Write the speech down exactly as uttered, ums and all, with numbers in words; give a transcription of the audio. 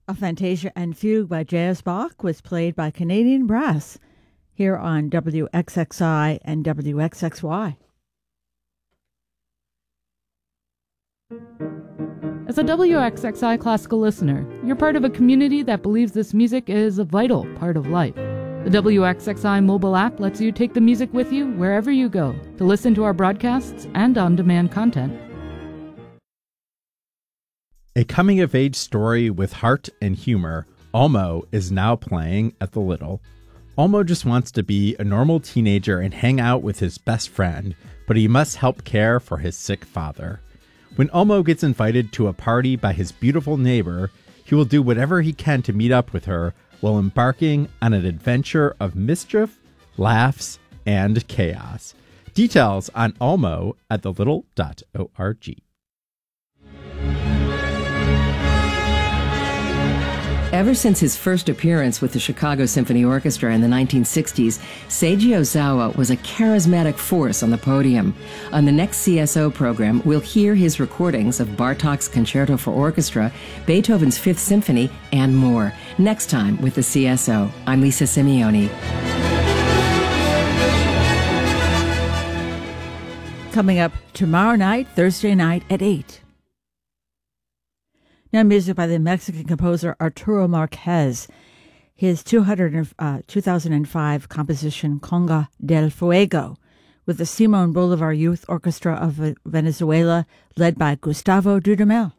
A Fantasia and Fugue by J S. Bach was played by Canadian Brass here on W X X I and W X X Y. As a W X X I classical listener, you're part of a community that believes this music is a vital part of life. The W X X I mobile app lets you take the music with you wherever you go to listen to our broadcasts and on-demand content. A coming-of-age story with heart and humor, Olmo is now playing at the Little. Olmo just wants to be a normal teenager and hang out with his best friend, but he must help care for his sick father. When Olmo gets invited to a party by his beautiful neighbor, he will do whatever he can to meet up with her while embarking on an adventure of mischief, laughs, and chaos. Details on Olmo at the little dot org. Ever since his first appearance with the Chicago Symphony Orchestra in the nineteen sixties, Seiji Ozawa was a charismatic force on the podium. On the next C S O program, we'll hear his recordings of Bartók's Concerto for Orchestra, Beethoven's Fifth Symphony, and more. Next time with the C S O, I'm Lisa Simeone. Coming up tomorrow night, Thursday night at eight. Now music by the Mexican composer Arturo Marquez. His two thousand five composition Conga del Fuego with the Simon Bolivar Youth Orchestra of Venezuela led by Gustavo Dudamel.